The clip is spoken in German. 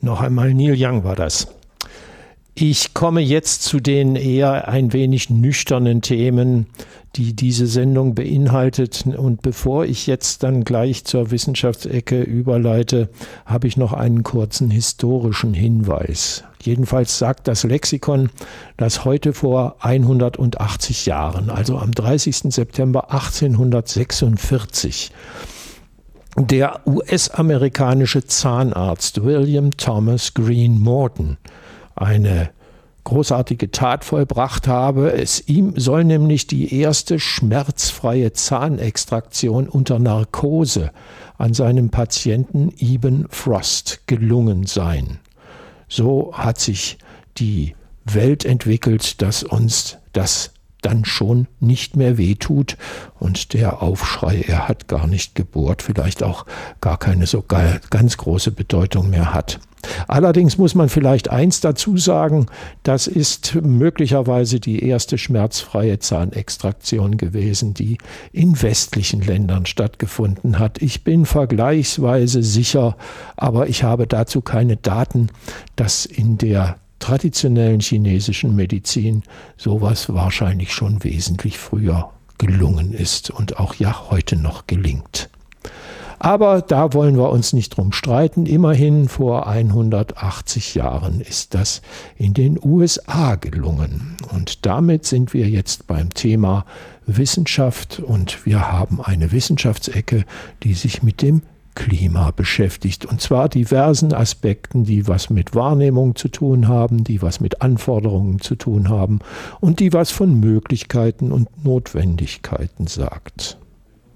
Noch einmal Neil Young war das. Ich komme jetzt zu den eher ein wenig nüchternen Themen, die diese Sendung beinhaltet. Und bevor ich jetzt dann gleich zur Wissenschaftsecke überleite, habe ich noch einen kurzen historischen Hinweis. Jedenfalls sagt das Lexikon, dass heute vor 180 Jahren, also am 30. September 1846, der US-amerikanische Zahnarzt William Thomas Green Morton eine großartige Tat vollbracht habe. Ihm soll nämlich die erste schmerzfreie Zahnextraktion unter Narkose an seinem Patienten Eben Frost gelungen sein. So hat sich die Welt entwickelt, dass uns das dann schon nicht mehr wehtut und der Aufschrei, er hat gar nicht gebohrt, vielleicht auch gar keine so ganz große Bedeutung mehr hat. Allerdings muss man vielleicht eins dazu sagen, das ist möglicherweise die erste schmerzfreie Zahnextraktion gewesen, die in westlichen Ländern stattgefunden hat. Ich bin vergleichsweise sicher, aber ich habe dazu keine Daten, dass in der traditionellen chinesischen Medizin sowas wahrscheinlich schon wesentlich früher gelungen ist und auch ja heute noch gelingt. Aber da wollen wir uns nicht drum streiten. Immerhin vor 180 Jahren ist das in den USA gelungen. Und damit sind wir jetzt beim Thema Wissenschaft und wir haben eine Wissenschaftsecke, die sich mit dem Klima beschäftigt. Und zwar diversen Aspekten, die was mit Wahrnehmung zu tun haben, die was mit Anforderungen zu tun haben und die was von Möglichkeiten und Notwendigkeiten sagt.